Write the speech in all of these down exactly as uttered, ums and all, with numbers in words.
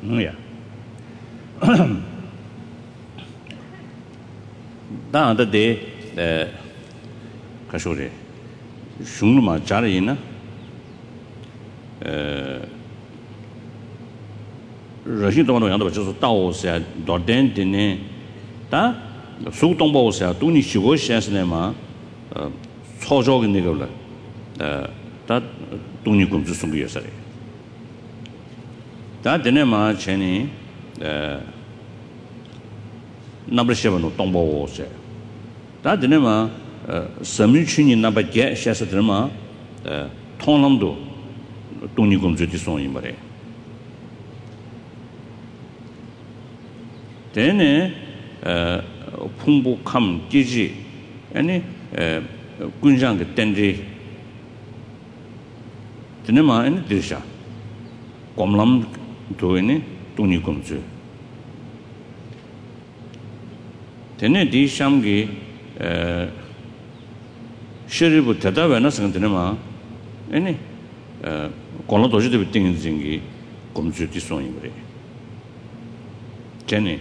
yeah. Da da de eh kashore shunglu ma jari na eh rashid dong yang de就是道是道den的呢da su dong bo是都你学过些是呢嘛呃操作的那个了呃da东尼公司送给也是的da de ne ma cheni eh number seven no dong bo是da de ne ma什么去年那把节现实的嘛呃通那么多东尼公司的送一么的되네 어 풍부함 기지 아니 에 군장 그 땐지 되네마 아니 되샤 곰람 도에네 돈이 공주 되네 디샴기 에 셔리부 대다베나 생되네마 아니 에 곰람 도시도 비팅인지 공주 디송이 그래 제네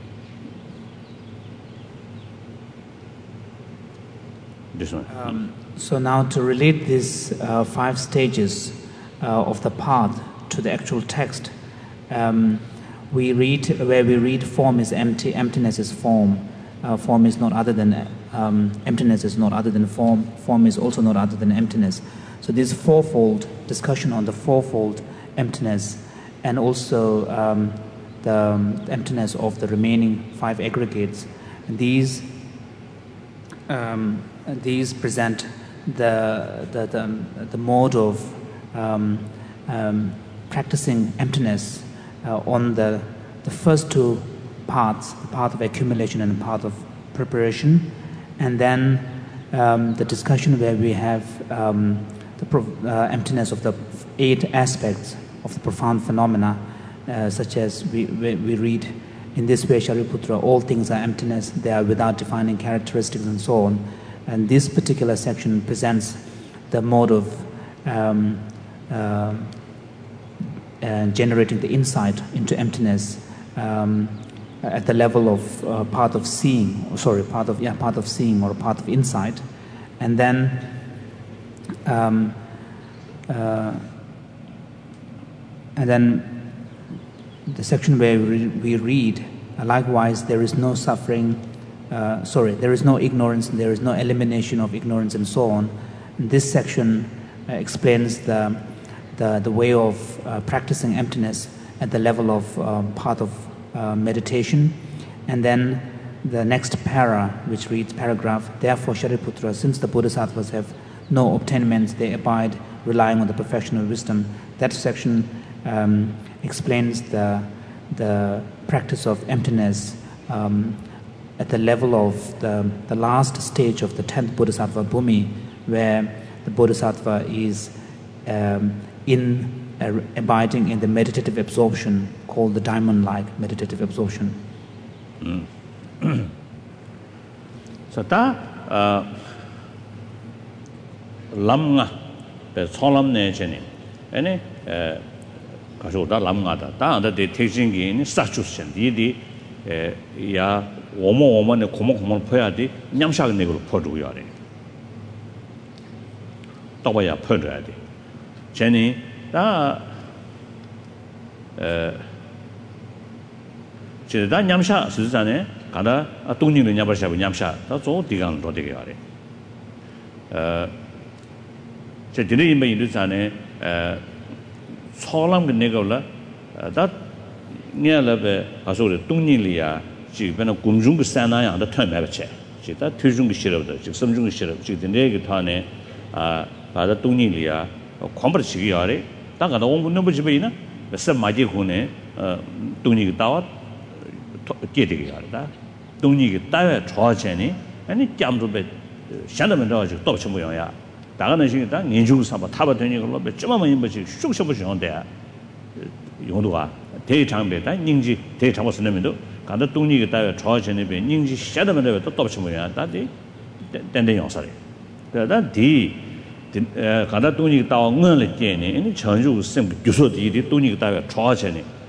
This one. Um, so now to relate these uh, five stages uh, of the path to the actual text, um, we read where we read form is empty, emptiness is form, uh, form is not other than um, emptiness is not other than form, form is also not other than emptiness. So this fourfold discussion on the fourfold emptiness and also um, the um, emptiness of the remaining five aggregates, these. Um, These present the the the, the mode of um, um, practicing emptiness uh, on the the first two parts, the path of accumulation and the path of preparation, and then um, the discussion where we have um, the uh, emptiness of the eight aspects of the profound phenomena, uh, such as we, we we read in this way, Shariputra, all things are emptiness; they are without defining characteristics, and so on. And this particular section presents the mode of um, uh, uh, generating the insight into emptiness um, at the level of uh, path of seeing, or sorry, path of yeah, path of seeing or path of insight, and then um, uh, and then the section where we, we read, uh, likewise, there is no suffering. Uh, sorry, there is no ignorance, there is no elimination of ignorance, and so on. And this section uh, explains the, the the way of uh, practicing emptiness at the level of um, part of uh, meditation. And then the next para, which reads paragraph, therefore Shariputra, since the Bodhisattvas have no obtainments, they abide relying on the perfection of wisdom. That section um, explains the, the practice of emptiness um, at the level of the, the last stage of the tenth Bodhisattva Bhumi, where the Bodhisattva is um, in uh, abiding in the meditative absorption called the diamond-like meditative absorption. Mm. So that lamga pe solam ne cheni ene kaso da lamga da da da de teaching in sachushen di di ya 오모 오모네 고모고모 퍼야지 냠샤가 내고 퍼주고야 돼. 또봐야 퍼줘야 돼. 제니 다 에, 제다 냠샤 스즈자네 가다 동닝의 냠샤 냠샤 다조 디강 도 되게 하래. 어, 제 드네 임에 인도자네 에, 소람 그 내가라 다 냐라베 가서를 동닝리야 지금 공중 그 산나양的 特别不切 지다推中 그 싫어도 지금 섬중 그 싫어 지금 내게 타네 아 바다 동리리아 공부를 시기 하래 다가다 공부 넘버 집에이나 몇 마디 후네 어 동리 따와 깨되게 하다 동리 따에 좋아지니 아니 짬도베 샹다면 더 또 좀 모양이야 다가는 시기다 년중 삼바 타바 되는 걸로 몇점만 임버지 쑥쑥 보시는데 용도가 대장배다 닝지 대장보 쓰는면도 간다 동리가 따에 좋아지는 배 닝지 샤다면 또 또 좀 모양이야 다디 땡땡 용사래 그러다 디 간다 동리가 따와 응을 째네 이 전주 생 교수들이 동리가 따에 좋아지네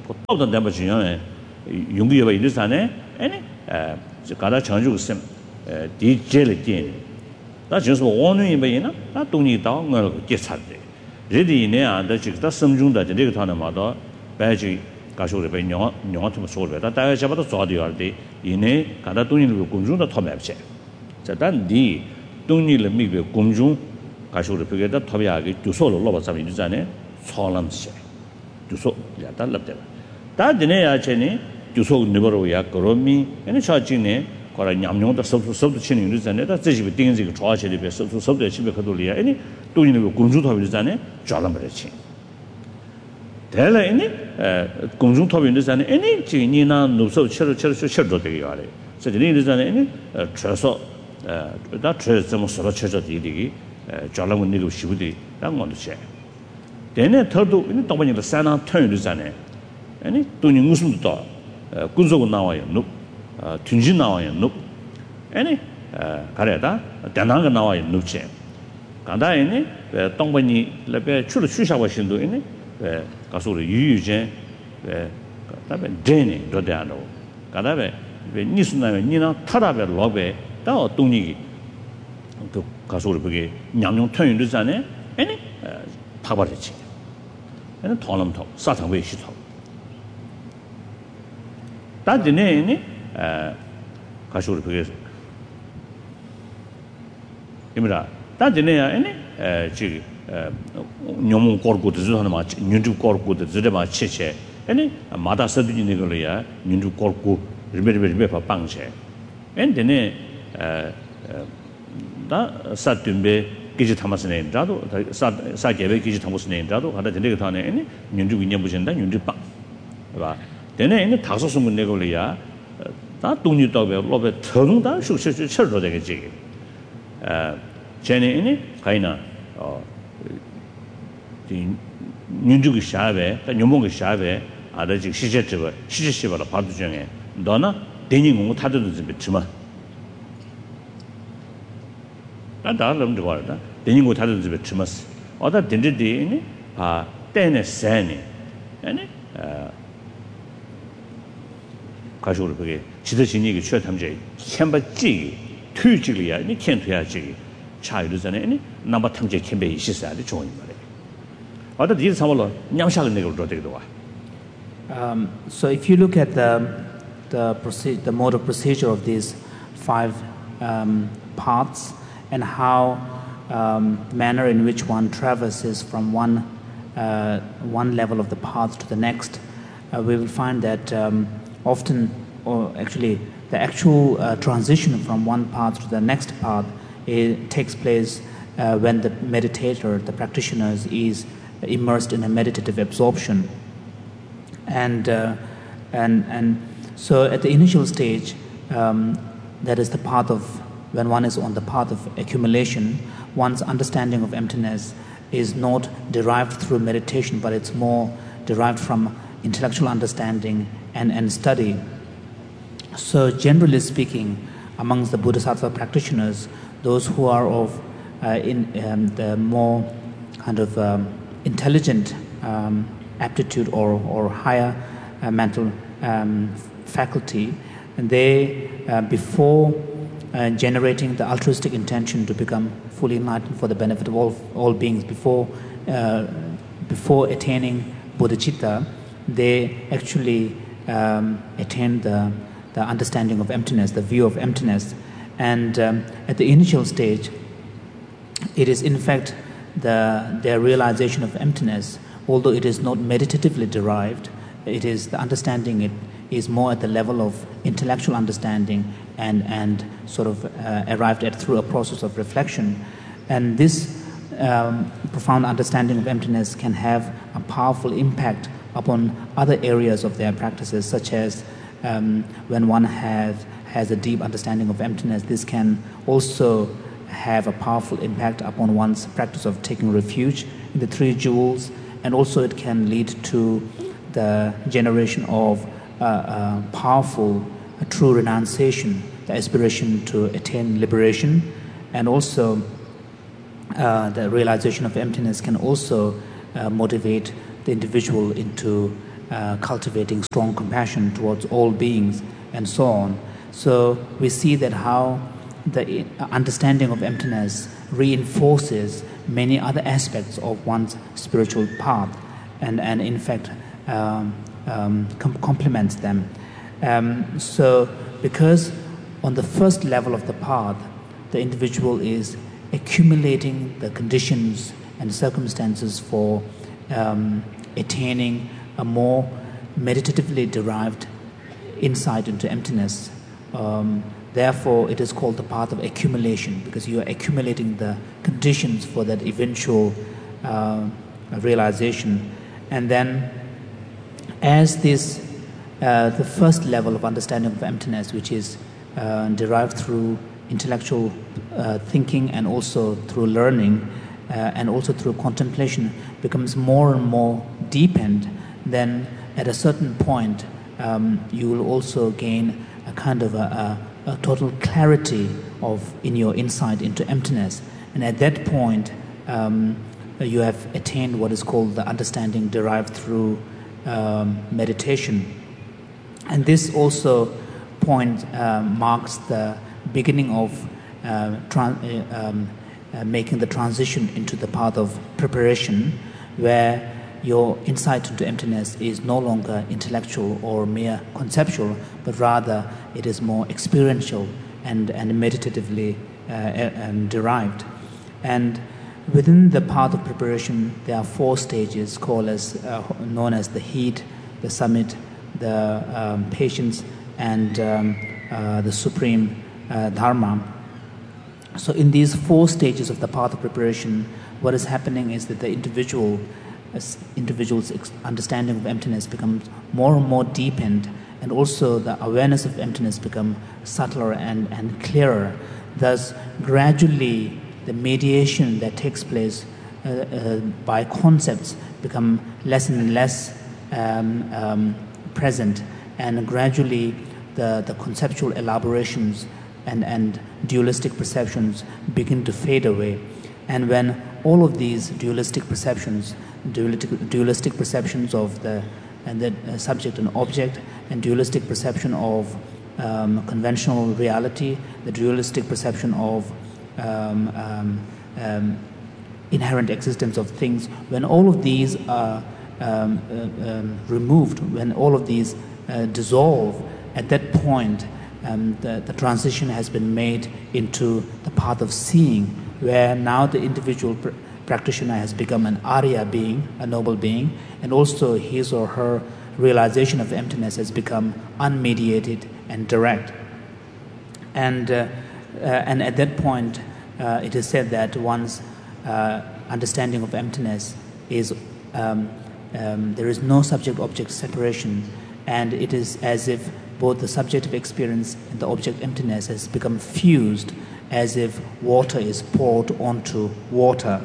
어떤 데만 중요해 용기가 이르산에 아니 에 가다 장주 심 디젤 띠 다 just 원이 뭐이나 다 동이 다 걸 계산돼 레디네 안다 직다 섬중다 되게 타는 마다 배지 가쇼를 배 영어 영어 좀 소를 다 다야 잡아도 좋아도 할때 이네 가다 동이를 공중다 터맵세 자단디 동이를 미베 공중 가쇼를 배게다 터비하게 주소를 넣어서 이잖아요 소람세 주소 야다 납대 다 되네야 쟤니 주소 너버로야 그러미 아니 차진네 거라 냠용도 섭섭 섭도 치는 일이잖아요. 다 제집에 띵지 그 좋아하시리 배 섭섭 섭도 집에 가돌이야. 아니 또 있는 거 공중탑 일이잖아요. 잘안 버렸지. 대라 아니 에 공중탑 일이잖아요. 아니 지니나 노서 쳐서 쳐서 쳐도 되게 하래. 그래서 일이잖아요. 아니 쳐서 에다 쳐서 뭐 서로 쳐서 되게 잘안 건 이거 시부디 딱 먼저 쳐. 대네 더도 이 또번에 산한 턴이잖아요. 아니 돈이 무슨 또 군소고 나와요. 어 tun진 나와요. 눕. 아니 어 가래다. 대나가 나와요. 눕체. 간다에니 동번이 레베 출을 추샤고 신도 있네. 에 가서로 유유제 에 그다음에 데니 도대하노. 간다에 니스나에 니나 타라베 로베 다 어떤이 그 가서로 그게 냠용 턴이잖아요. 아니 파바르지. 아니 돈음토 사탕회 시토. 다드네니 에 가쇼를 그게 이미라 단지네야 아니 에 지금 녀몽 거르고도 저는 막 뉴주 거르고도 저래 막 치체 아니 마다 서드니 걸이야 뉴주 거르고 리베리베 방체 엔데네 에다 사tumbe 기지 담았으네 자도 사 사게베 기지 담았으네 자도 하다 되게 다네 아니 뉴주 위냐 보신다 뉴주 빵 봐 되네 아니 다섯 숨은 내 걸이야 다 동료 도배 로베 정다 숙식을 철로 되겠지. 에 제네니 가이나 어 윤주기 샤베 녀몽기 샤베 아다지 시제적 시제시바라 바도 중에 너나 대니 공부 타도도 좀 비트마. 나 다른 데 봐라. 대니 공부 타도도 좀 비트마스. 어다 딘디디니 아 때네 세니. 아니 어 가지고 그게 지도진이 그 취업 탐제 첨바지 투지리야 니 캔투야지 차이르잖아요. 니 넘버 탐제 캠베 있으셔야 좋은 말이에요. 어디 뒤에 삼월로 냠샤를 내고 되기도 와. Um so if you look at the the procedure the mode of procedure of these five um paths and how um manner in which one traverses from one uh one level of the path to the next uh, we will find that um often, or actually the actual uh, transition from one path to the next path it takes place uh, when the meditator, the practitioner, is immersed in a meditative absorption. And uh, and and so at the initial stage, um, that is the path of, when one is on the path of accumulation, one's understanding of emptiness is not derived through meditation, but it's more derived from intellectual understanding and, and study. So generally speaking, amongst the Bodhisattva practitioners, those who are of uh, in um, the more kind of um, intelligent um, aptitude or, or higher uh, mental um, faculty, and they, uh, before uh, generating the altruistic intention to become fully enlightened for the benefit of all, all beings, before, uh, before attaining bodhicitta, they actually um, attain the, the understanding of emptiness, the view of emptiness. And um, at the initial stage, it is in fact the, their realization of emptiness, although it is not meditatively derived, it is the understanding it is more at the level of intellectual understanding and, and sort of uh, arrived at through a process of reflection. And this um, profound understanding of emptiness can have a powerful impact upon other areas of their practices, such as um, when one has, has a deep understanding of emptiness, this can also have a powerful impact upon one's practice of taking refuge in the three jewels, and also it can lead to the generation of uh, uh, powerful uh, true renunciation, the aspiration to attain liberation, and also uh, the realization of emptiness can also uh, motivate the individual into uh, cultivating strong compassion towards all beings, and so on. So we see that how the understanding of emptiness reinforces many other aspects of one's spiritual path, and, and in fact um, um, com- complements them. Um, so because on the first level of the path, the individual is accumulating the conditions and circumstances for um, attaining a more meditatively derived insight into emptiness. Um, therefore, it is called the path of accumulation, because you are accumulating the conditions for that eventual uh, realization. And then, as this, uh, the first level of understanding of emptiness, which is uh, derived through intellectual uh, thinking and also through learning uh, and also through contemplation, becomes more and more deepened, then at a certain point um, you will also gain a kind of a, a, a total clarity of in your insight into emptiness. And at that point um, you have attained what is called the understanding derived through um, meditation. And this also point uh, marks the beginning of uh, tran- uh, um, uh, making the transition into the path of preparation, where your insight into emptiness is no longer intellectual or mere conceptual, but rather it is more experiential and, and meditatively uh, um, derived. And within the path of preparation, there are four stages called as uh, known as the heat, the summit, the um, patience, and um, uh, the supreme uh, dharma. So in these four stages of the path of preparation, what is happening is that the individual as individual's understanding of emptiness becomes more and more deepened, and also the awareness of emptiness becomes subtler and, and clearer. Thus, gradually, the mediation that takes place uh, uh, by concepts become less and less um, um, present, and gradually the, the conceptual elaborations and, and dualistic perceptions begin to fade away. And when all of these dualistic perceptions, dualistic, dualistic perceptions of the and the uh, subject and object, and dualistic perception of um, conventional reality, the dualistic perception of um, um, um, inherent existence of things, when all of these are um, uh, um, removed, when all of these uh, dissolve, at that point um, the, the transition has been made into the path of seeing, where now the individual pr- practitioner has become an Arya being, a noble being, and also his or her realization of emptiness has become unmediated and direct. And, uh, uh, and at that point, uh, it is said that one's uh, understanding of emptiness is, um, um, there is no subject-object separation, and it is as if both the subjective experience and the object emptiness has become fused, as if water is poured onto water.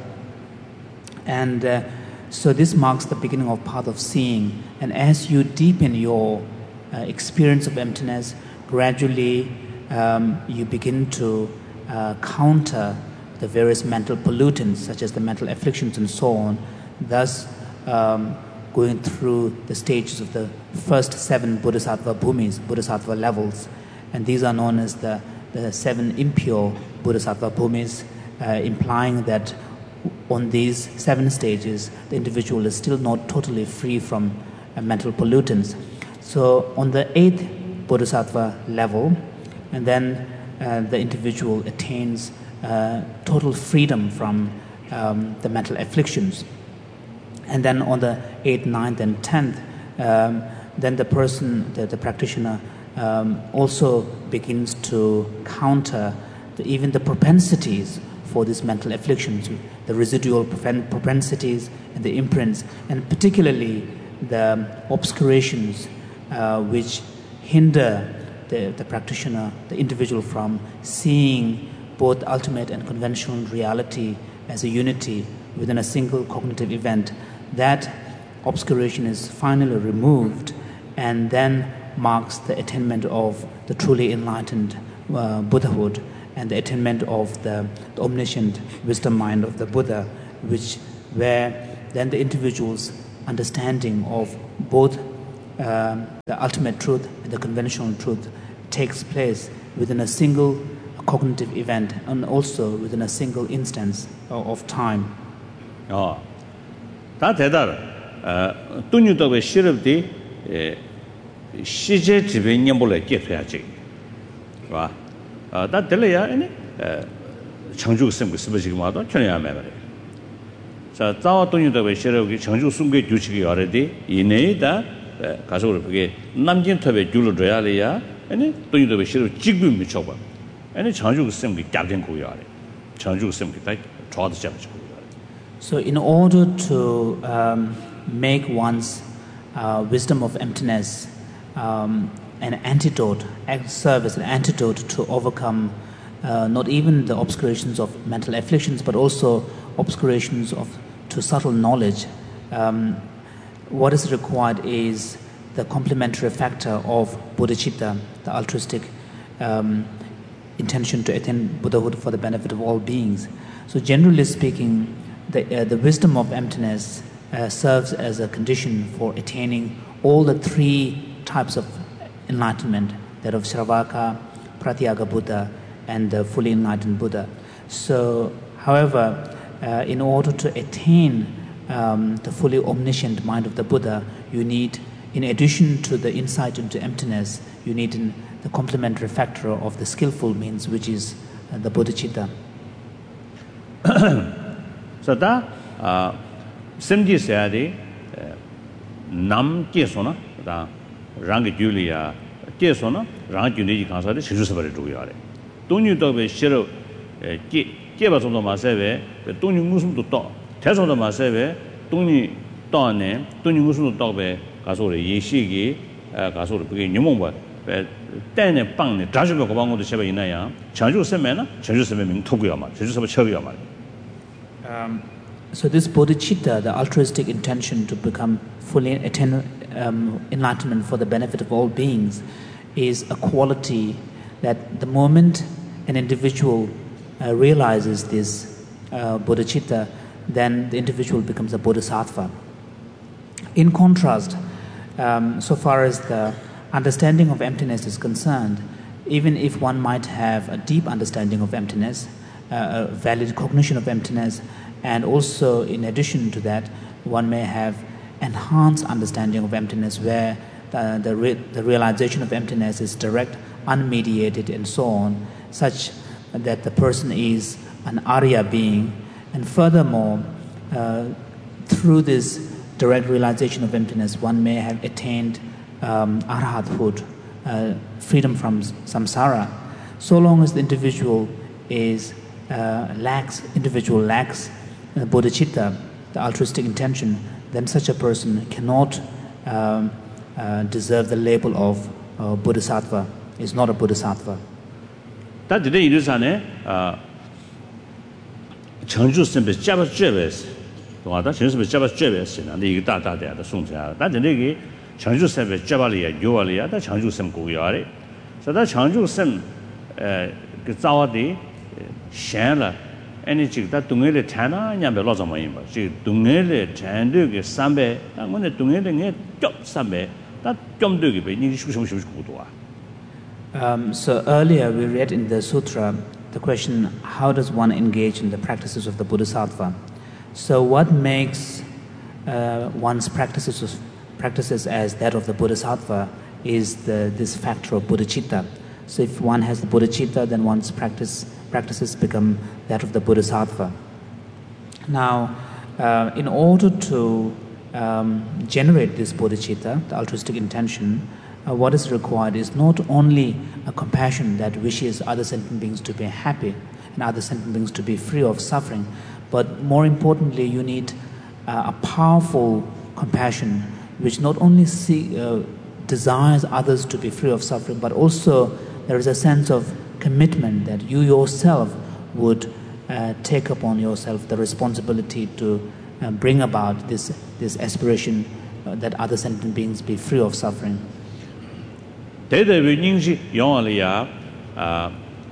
And uh, so this marks the beginning of path of seeing. And as you deepen your uh, experience of emptiness, gradually um, you begin to uh, counter the various mental pollutants, such as the mental afflictions and so on, thus um, going through the stages of the first seven Bodhisattva bhumis, Bodhisattva levels. And these are known as the, the seven impure Bodhisattva bhumis, uh, implying that on these seven stages, the individual is still not totally free from uh, mental pollutants. So on the eighth Bodhisattva level, and then uh, the individual attains uh, total freedom from um, the mental afflictions. And then on the eighth, ninth, and tenth, um, then the person, the, the practitioner, um, also begins to counter the, even the propensities for these mental afflictions, the residual propensities and the imprints, and particularly the obscurations uh, which hinder the, the practitioner, the individual, from seeing both ultimate and conventional reality as a unity within a single cognitive event. That obscuration is finally removed, and then marks the attainment of the truly enlightened uh, Buddhahood, and the attainment of the, the omniscient wisdom mind of the Buddha, which where then the individual's understanding of both um, the ultimate truth and the conventional truth takes place within a single cognitive event and also within a single instance of, of time. 어, 다 대다라. 어, 돈유도의 시럽디 시제 지배냐 몰래 깨줘야지. 봐. 아, 다 들려야 아니. 청주 선거 스베지기 마도 전해야 말이야. 자, 자와 돈유도의 시럽이 청주 선거 주식이 알아디 이내다 가서 그게 남진 탑에 줄을 줘야 돼야 아니 돈유도의 시럽 지구 미쳐 봐. 아니 청주 선거 잡된 거야. 청주 선거 다 좋아도 잡지. So in order to um, make one's uh, wisdom of emptiness um, an antidote, serve as an antidote to overcome uh, not even the obscurations of mental afflictions, but also obscurations of to subtle knowledge, um, what is required is the complementary factor of bodhicitta, the altruistic um, intention to attain Buddhahood for the benefit of all beings. So generally speaking, The, uh, the wisdom of emptiness uh, serves as a condition for attaining all the three types of enlightenment, that of Shravaka, Pratyaga Buddha, and the fully enlightened Buddha. So, however, uh, in order to attain um, the fully omniscient mind of the Buddha, you need, in addition to the insight into emptiness, you need in the complementary factor of the skillful means, which is uh, the bodhicitta. So that uh simji sayadi nam kesona da rang julia kesona rang juni kansa de shisu sabare do yare donyu do be shiro ke ke ba som do ma sebe donyu ngusum do to te som do ma sebe donyu to ne donyu ngusum do be ga so le yin shi gi ga so le be nyumong ba be dan ne bang ne da ju be ko bang do shebe yin na ya changju seme na changju seme ming to go ma changju sebe che go ma. Um, so this bodhicitta, the altruistic intention to become fully attain um, enlightenment for the benefit of all beings, is a quality that the moment an individual uh, realizes this uh, bodhicitta, then the individual becomes a bodhisattva. In contrast, um, so far as the understanding of emptiness is concerned, even if one might have a deep understanding of emptiness, uh, a valid cognition of emptiness, and also in addition to that, one may have enhanced understanding of emptiness where the, the, re, the realization of emptiness is direct, unmediated, and so on, such that the person is an Arya being. And furthermore, uh, through this direct realization of emptiness, one may have attained um, arhathood, uh, freedom from samsara. So long as the individual is uh, lacks, individual lacks uh, bodhicitta, the altruistic intention, then such a person cannot um, uh, deserve the label of uh, bodhisattva. Is not a bodhisattva. That today it is an Chengzhu simple Java Jebes. What that is Java Jebes, and the data there, the Sunja. That the Negi Chengzhu simple Javalia, Yualia, that Chengzhu sim Guyari. So that Chengzhu sim Gazawadi, Shanla, energy that Dungele Tana, Yambe Lozamaimba. She Dungele Tandu, Sambe, and when the Dungele Job Sambe, that Jom Dugi, you should go. Um, so earlier we read in the sutra the question, how does one engage in the practices of the bodhisattva? So what makes uh, one's practices practices as that of the bodhisattva is the, this factor of bodhicitta. So if one has the bodhicitta, then one's practice practices become that of the bodhisattva. Now, uh, in order to um, generate this bodhicitta, the altruistic intention, Uh, what is required is not only a compassion that wishes other sentient beings to be happy and other sentient beings to be free of suffering, but more importantly, you need uh, a powerful compassion which not only see, uh, desires others to be free of suffering, but also there is a sense of commitment that you yourself would uh, take upon yourself the responsibility to uh, bring about this, this aspiration uh, that other sentient beings be free of suffering. 대대의 닝시 영원이야 아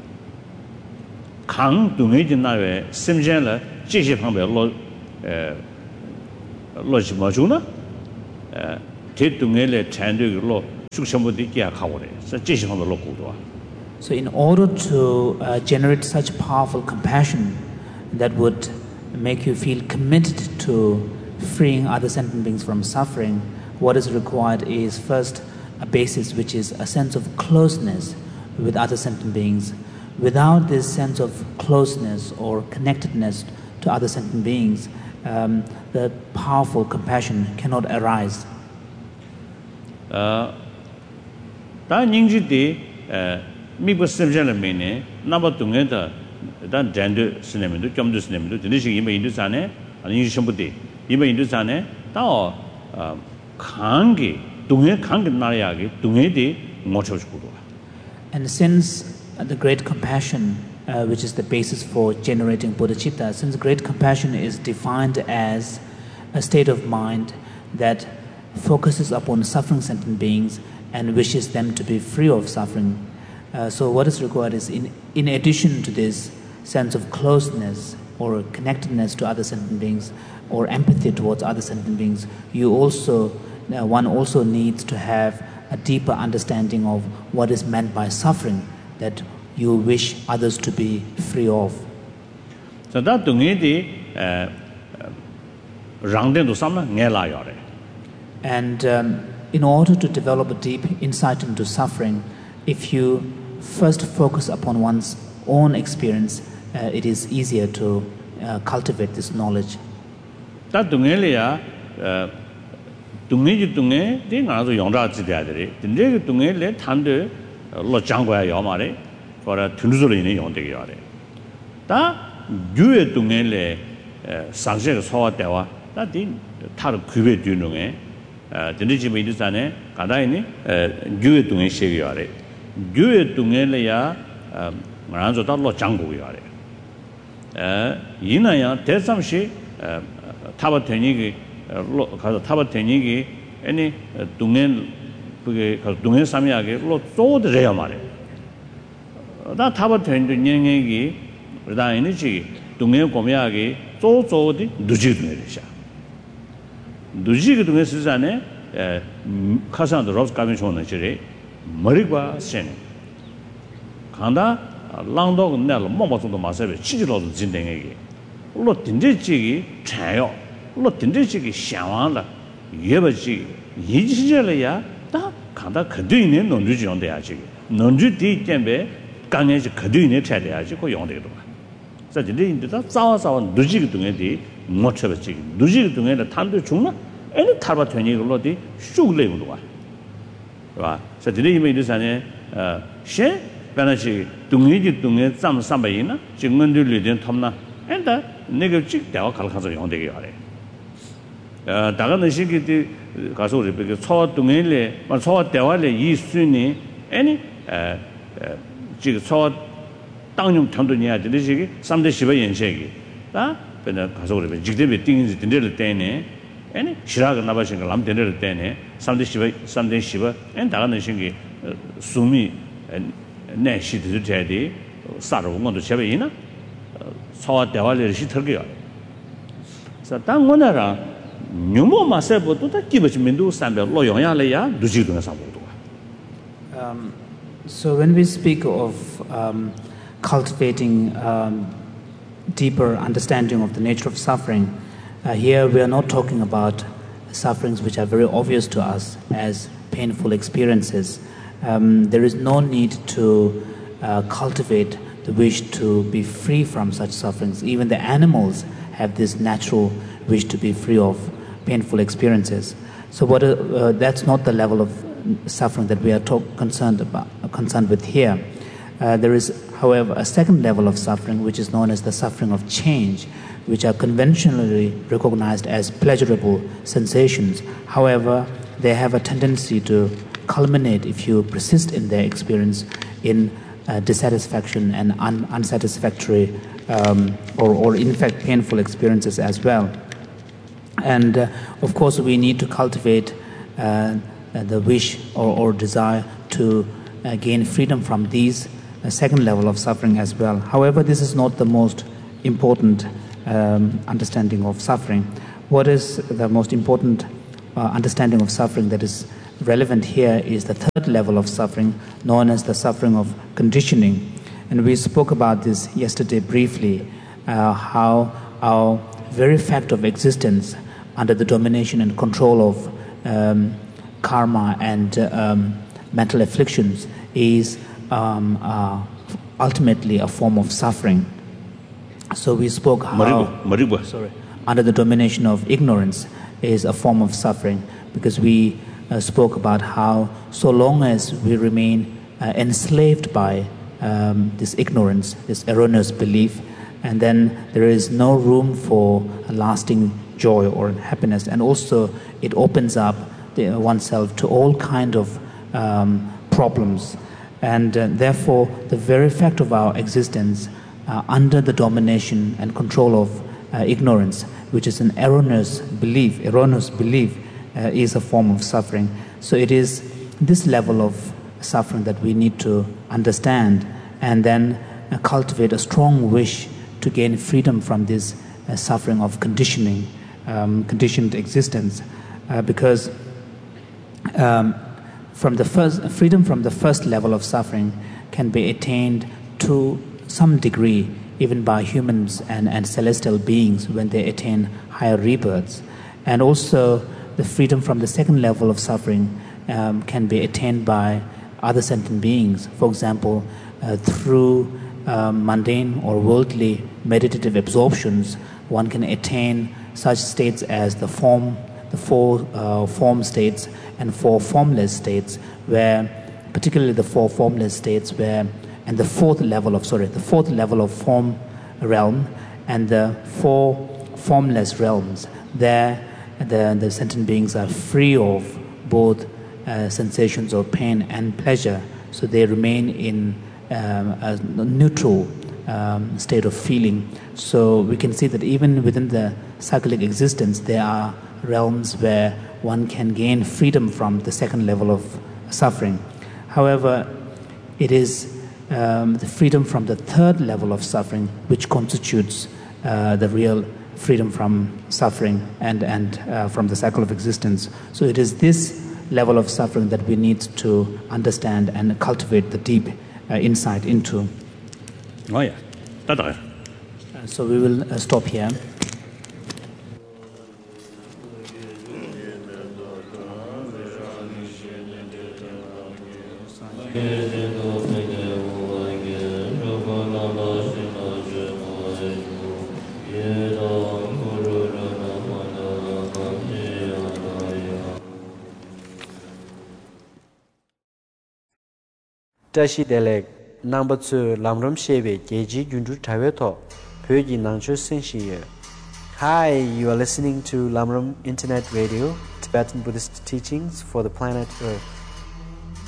강동의진 나외 심전을 지시 방법 로 에 로지 뭐주나 에 대동에래 찬도로 숙성부터 기약하고래. 제시하는 로고도. So in order to uh, generate such powerful compassion that would make you feel committed to freeing other sentient beings from suffering, what is required is first a basis which is a sense of closeness with other sentient beings. Without this sense of closeness or connectedness to other sentient beings, um, the powerful compassion cannot arise. Uh, 미국 심지어는 메네 나버 동에다 단 젠드 시네면도 좀도 시네면도 드니시 이메 인도산에 아니 신부디 이메 인도산에 다 강기 동에 강기 나라야기 동에디 모쳐주고. And since the great compassion uh, which is the basis for generating bodhicitta, since great compassion is defined as a state of mind that focuses upon suffering sentient beings and wishes them to be free of suffering. Uh, so what is required is, in, in addition to this sense of closeness or connectedness to other sentient beings or empathy towards other sentient beings, you also, uh, one also needs to have a deeper understanding of what is meant by suffering that you wish others to be free of. So that and um, in order to develop a deep insight into suffering, if you first focus upon one's own experience, uh, it is easier to uh, cultivate this knowledge. That dungelia, dungeji dunge, they are the younger together. The leg dunge let thunder Lojangua Yamare for a Tunzulini on the yard. That you dungele Sanjay saw Dewa, that didn't Tar Cube Dununge, the Nijimi Dusane, Kadaini, Gue Dunge Shigare. Gue Dungelea Maranzo Dalo Jango Yare. Yinaya, there's some she Tabatenigi, Tabatenigi, any Dungen, Dungen Samiage, Lord, so the Reamare. That Tabaten to Nyangegi, Radainichi, Dungen Komiagi, so so the Dujit Merisha. Dujik Dunge Suzanne, Casan the Rose Commission, Marigua Sen. Kanda, Langdog Nell, Momo to the Masavi, Chilo Zindegi. Lot Tindichi, Chayo, Lot Tindichi, Shamanda, Yebachi, Yijilia, that Kanda Kadine, non Juji on the Achi. Non Juti Tembe, Gange Kadine Chadiachi, Koyonde. Such a day, that sounds on Dujik Dungedi, Mochavichi, Dujik Dunga, Tandu Chuna, and the Tabatani Lodi, Shuleva. So today you made this an uh, She, Banachi, Dungi Dunga, some Sambaina, Jingundu Lidin Tomna, and the negative Dao Kalkaza on the Yare. Daganashiki Kasuri, because Saw Dungele, but saw Dewale, Yi Suni, any Jig saw Dangum Tandunia, the some Shiva and Shaggy. That, but the Kasuri, Jigdibi things in the Dane. Any Shiraga Nabashin Lam Dinner Dane, Sunday Shiva, Sunday Shiva, and Daranashingi Sumi and Nashi to Teddy, Saro want to Chavina, saw Devali Shiturgia. So Tang Wanara, Numo Masebo to give us Mindu Samba, Loyoya, Dujidu Um So when we speak of um, cultivating um, deeper understanding of the nature of suffering, Uh, here we are not talking about sufferings which are very obvious to us as painful experiences. Um, there is no need to uh, cultivate the wish to be free from such sufferings. Even the animals have this natural wish to be free of painful experiences. So what, uh, uh, that's not the level of suffering that we are talk, concerned about, uh, concerned with here. Uh, there is, however, a second level of suffering which is known as the suffering of change, which are conventionally recognized as pleasurable sensations. However, they have a tendency to culminate, if you persist in their experience, in uh, dissatisfaction and un- unsatisfactory um, or, or, in fact, painful experiences as well. And, uh, of course, we need to cultivate uh, the wish or, or desire to uh, gain freedom from these uh, second level of suffering as well. However, this is not the most important Um, understanding of suffering. What is the most important uh, understanding of suffering that is relevant here is the third level of suffering, known as the suffering of conditioning. And we spoke about this yesterday briefly, uh, how our very fact of existence under the domination and control of um, karma and uh, um, mental afflictions is um, uh, ultimately a form of suffering. So we spoke how Maribu, Maribu. sorry, under the domination of ignorance is a form of suffering, because we uh, spoke about how so long as we remain uh, enslaved by um, this ignorance, this erroneous belief, and then there is no room for a lasting joy or happiness, and also it opens up the, oneself to all kind of um, problems, and uh, therefore the very fact of our existence uh, under the domination and control of uh, ignorance, which is an erroneous belief, erroneous belief uh, is a form of suffering. So it is this level of suffering that we need to understand, and then uh, cultivate a strong wish to gain freedom from this uh, suffering of conditioning, um, conditioned existence, uh, because um, from the first freedom from the first level of suffering can be attained to some degree even by humans and, and celestial beings when they attain higher rebirths. And also the freedom from the second level of suffering um, can be attained by other sentient beings. For example, uh, through um, mundane or worldly meditative absorptions, one can attain such states as the form, the four uh, form states and four formless states, where particularly the four formless states where and the fourth level of sorry the fourth level of form realm and the four formless realms, there the, the sentient beings are free of both uh, sensations of pain and pleasure, so they remain in um, a neutral um, state of feeling. So we can see that even within the cyclic existence there are realms where one can gain freedom from the second level of suffering. However, it is um, the freedom from the third level of suffering which constitutes uh, the real freedom from suffering and, and uh, from the cycle of existence. So it is this level of suffering that we need to understand and cultivate the deep uh, insight into. Oh yeah, that's right. Uh, so we will uh, stop here. Tashi Delek number two Lamram Shebe Geji Gundu Taweto Pyogi Nangcho Senshi. Hi, you are listening to Lamram Internet Radio, Tibetan Buddhist teachings for the planet Earth.